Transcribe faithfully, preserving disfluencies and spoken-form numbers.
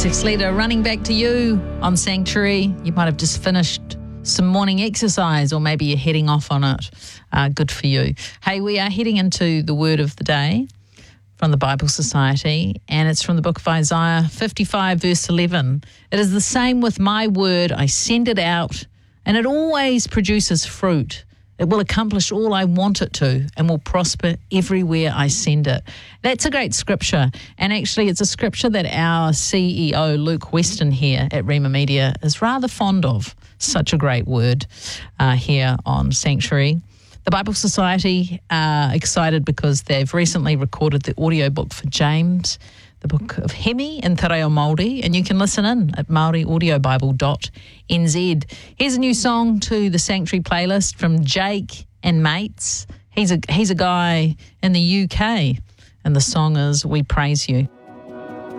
Joseph Slater, running back to you on Sanctuary. You might have just finished some morning exercise, or maybe you're heading off on it. Uh, good for you. Hey, we are heading into the word of the day from the Bible Society, and it's from the book of Isaiah fifty-five, verse eleven. It is the same with my word. I send it out, and it always produces fruit. It will accomplish all I want it to and will prosper everywhere I send it. That's a great scripture. And actually, it's a scripture that our C E O, Luke Weston, here at Rhema Media is rather fond of. Such a great word uh, here on Sanctuary. The Bible Society are excited because they've recently recorded the audiobook for James, the book of Hemi in Te Reo Māori, and you can listen in at maori audio bible dot n z. Here's a new song to the Sanctuary playlist from Jake and Mates. He's a he's a guy in the U K, and the song is We Praise You.